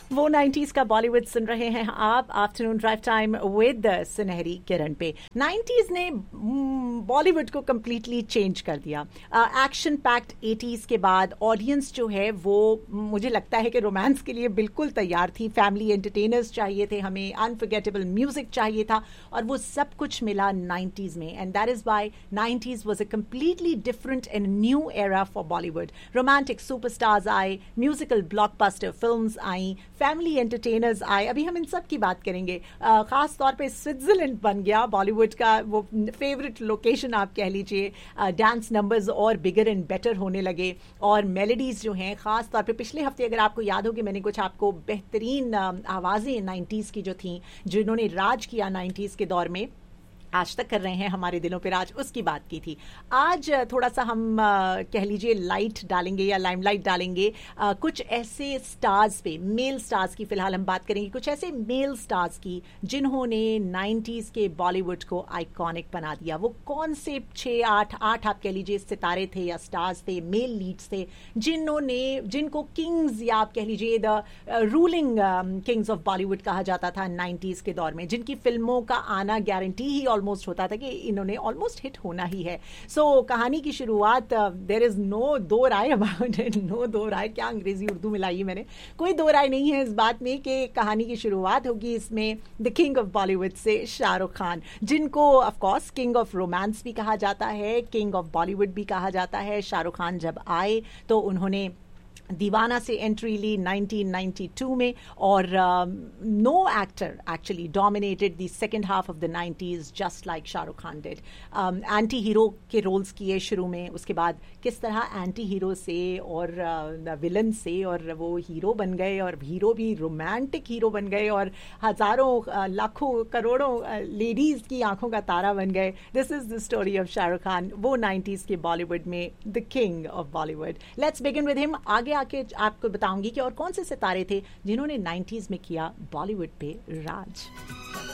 वो 90s का बॉलीवुड सुन रहे हैं आप आफ्टरनून ड्राइव टाइम विद सुनहरी किरण पे। 90s ने बॉलीवुड को कम्प्लीटली चेंज कर दिया। एक्शन पैक्ड 80s के बाद ऑडियंस जो है वो मुझे लगता है कि रोमांस के लिए बिल्कुल तैयार थी। फैमिली एंटरटेनर्स चाहिए थे, हमें अनफॉरगेटेबल म्यूजिक चाहिए था और वो सब कुछ मिला 90s में। And that is why 90s was a completely different and new era for Bollywood. Romantic superstars आए, म्यूजिकल ब्लॉकबस्टर फिल्म्स आई, फैमिली एंटरटेनर्स आए। अभी हम इन सब की बात करेंगे। खास तौर पे स्विट्जरलैंड बन गया बॉलीवुड का वो फेवरेट लोकेशन आप कह लीजिए। डांस नंबर्स और बिगर एंड बेटर होने लगे और मेलोडीज जो हैं, खास तौर पे पिछले हफ्ते अगर आपको याद हो कि मैंने कुछ आपको बेहतरीन आवाज़ें 90s की जो थी, जिन्होंने राज किया 90s के दौर में, आज तक कर रहे हैं हमारे दिलों पे राज, उसकी बात की थी। आज थोड़ा सा हम कह लीजिए लाइट डालेंगे या लाइमलाइट डालेंगे कुछ ऐसे स्टार्स पे, मेल स्टार्स की फिलहाल हम बात करेंगे, कुछ ऐसे मेल स्टार्स की जिन्होंने 90s के बॉलीवुड को आइकॉनिक बना दिया। वो कौन से 6-8 आप कह लीजिए सितारे थे या स्टार्स थे, मेल लीड्स थे, जिनको किंग्स या आप कह लीजिए the ruling Kings of Bollywood कहा जाता था 90s के दौर में, जिनकी फिल्मों का आना गारंटी ही ऑलमोस्ट होता था कि इन्होंने ऑलमोस्ट हिट होना ही है। सो कहानी की शुरुआत, देयर इज नो दो राय अबाउट इट, नो दो राय, क्या अंग्रेजी उर्दू मिलाई मैंने, कोई दो राय नहीं है इस बात में कि कहानी की शुरुआत होगी इसमें द किंग ऑफ बॉलीवुड से, शाहरुख खान, जिनको of course king of romance भी कहा जाता है, किंग ऑफ बॉलीवुड भी कहा जाता है। शाहरुख खान जब आए तो उन्होंने दीवाना से एंट्री ली 1992 में और no actor actually dominated the second half of the 90s just like Shahrukh Khan did. Anti hero के रोल्स किए शुरू में, उसके बाद किस तरह एंटी हीरो से और विलन से और वो हीरो बन गए और हीरो भी रोमांटिक हीरो बन गए और हजारों लाखों करोड़ों लेडीज की आंखों का तारा बन गए। This is the story of Shahrukh Khan, वो 90s के बॉलीवुड में the king of Bollywood. Let's begin with him. आगे आके आपको बताऊंगी कि और कौन से सितारे थे जिन्होंने 90s में किया बॉलीवुड पे राज।